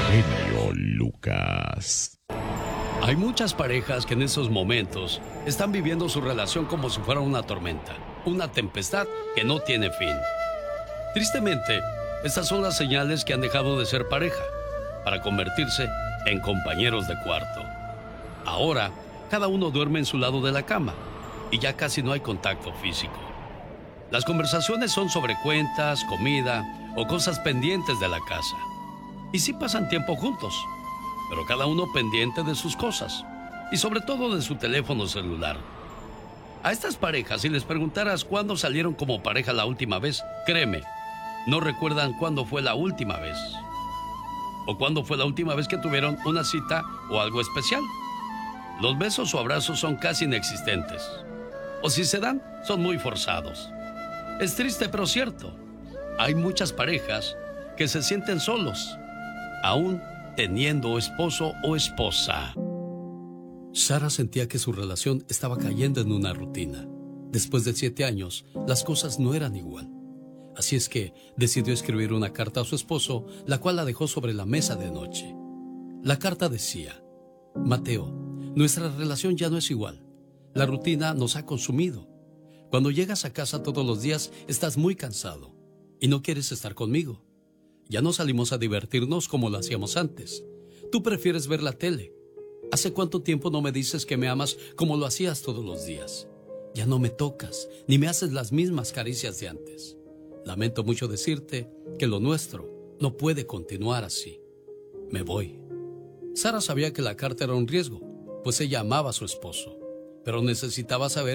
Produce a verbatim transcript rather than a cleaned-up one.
genio Lucas. Hay muchas parejas que en esos momentos están viviendo su relación como si fuera una tormenta, una tempestad que no tiene fin. Tristemente, estas son las señales que han dejado de ser pareja para convertirse en compañeros de cuarto. Ahora, cada uno duerme en su lado de la cama y ya casi no hay contacto físico. Las conversaciones son sobre cuentas, comida o cosas pendientes de la casa. Y sí pasan tiempo juntos, pero cada uno pendiente de sus cosas y sobre todo de su teléfono celular. A estas parejas, si les preguntaras cuándo salieron como pareja la última vez, créeme, no recuerdan cuándo fue la última vez. O cuándo fue la última vez que tuvieron una cita o algo especial. Los besos o abrazos son casi inexistentes. O si se dan, son muy forzados. Es triste pero cierto. Hay muchas parejas que se sienten solos, aún teniendo esposo o esposa. Sara sentía que su relación estaba cayendo en una rutina. Después de siete años, las cosas no eran igual. Así es que decidió escribir una carta a su esposo, la cual la dejó sobre la mesa de noche. La carta decía: Mateo, nuestra relación ya no es igual. La rutina nos ha consumido. Cuando llegas a casa todos los días, estás muy cansado y no quieres estar conmigo. Ya no salimos a divertirnos como lo hacíamos antes. Tú prefieres ver la tele. ¿Hace cuánto tiempo no me dices que me amas como lo hacías todos los días? Ya no me tocas, ni me haces las mismas caricias de antes. Lamento mucho decirte que lo nuestro no puede continuar así. Me voy. Sara sabía que la carta era un riesgo, pues ella amaba a su esposo, pero necesitaba saber